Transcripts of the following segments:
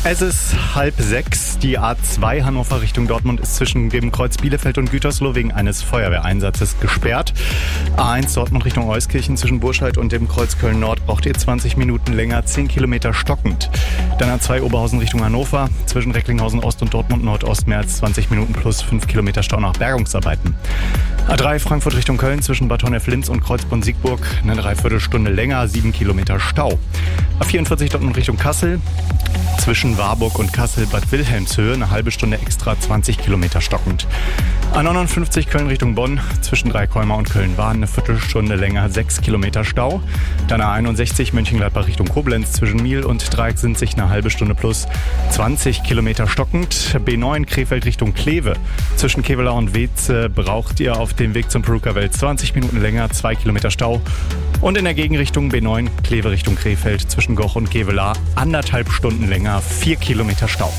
Es ist 5:30. Die A2 Hannover Richtung Dortmund ist zwischen dem Kreuz Bielefeld und Gütersloh wegen eines Feuerwehreinsatzes gesperrt. A1 Dortmund Richtung Euskirchen zwischen Burscheid und dem Kreuz Köln-Nord braucht ihr 20 Minuten länger, 10 Kilometer stockend. Dann A2 Oberhausen Richtung Hannover zwischen Recklinghausen Ost und Dortmund Nordost mehr als 20 Minuten plus 5 Kilometer Stau nach Bergungsarbeiten. A3 Frankfurt Richtung Köln zwischen Bad Honnef-Linz und Kreuzbrunn-Siegburg eine Dreiviertelstunde länger, 7 Kilometer Stau. A44 Dortmund Richtung Kassel zwischen Warburg und Kassel-Bad Wilhelmshöhe eine halbe Stunde extra, 20 Kilometer stockend. A59 Köln Richtung Bonn zwischen Dreikolmar und Köln-Wahn eine Viertelstunde länger, 6 Kilometer Stau. Dann A61 Mönchengladbach Richtung Koblenz zwischen Miel und Dreiecksinzig eine halbe Stunde plus 20 Kilometer stockend. B9 Krefeld Richtung Kleve zwischen Kevelaer und Weze braucht ihr auf dem Weg zum Peruka-Welt 20 Minuten länger, 2 Kilometer Stau. Und in der Gegenrichtung B9 Kleve Richtung Krefeld zwischen Goch und Kevelaer 1,5 Stunden länger, 4 Kilometer Stau.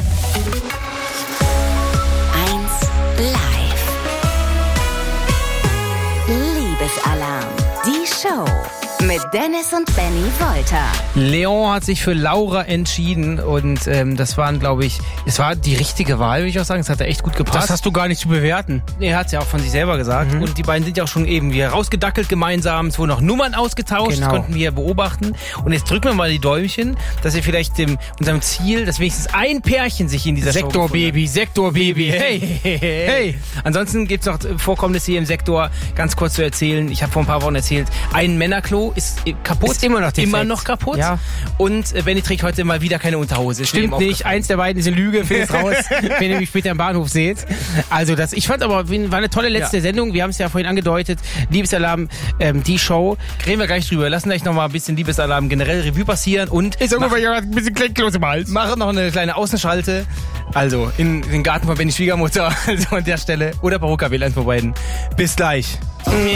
1 Live. Liebesalarm. Die Show mit Dennis und Benny Wolter. Leon hat sich für Laura entschieden und das waren, glaube ich, es war die richtige Wahl, würde ich auch sagen. Es hat echt gut gepasst. Das hast du gar nicht zu bewerten. Er hat es ja auch von sich selber gesagt. Und die beiden sind ja auch schon eben wieder rausgedackelt gemeinsam. Es wurden auch Nummern ausgetauscht, Genau. Das konnten wir beobachten. Und jetzt drücken wir mal die Däumchen, dass wir vielleicht unserem Ziel, dass wenigstens ein Pärchen sich in dieser Show Sektorbaby, Sektorbaby, hey, hey. Ansonsten gibt es noch Vorkommnisse hier im Sektor, ganz kurz zu erzählen. Ich habe vor ein paar Wochen erzählt, ein Männerklo ist kaputt. Ist immer noch defekt. Immer noch kaputt. Ja. Und Benny trägt heute mal wieder keine Unterhose. Stimmt nicht, eins der beiden ist eine Lüge, findet es raus, wenn ihr mich später im Bahnhof seht. Also ich fand aber, war eine tolle letzte Sendung, wir haben es ja vorhin angedeutet, Liebesalarm, die Show. Reden wir gleich drüber. Lassen gleich noch mal ein bisschen Liebesalarm generell Revue passieren und Ist irgendwo ein bisschen Kleckklos im Hals. machen noch eine kleine Außenschalte. Also in den Garten von Bennys Schwiegermutter, also an der Stelle. Oder Peruka-Welt, eins von beiden. Bis gleich.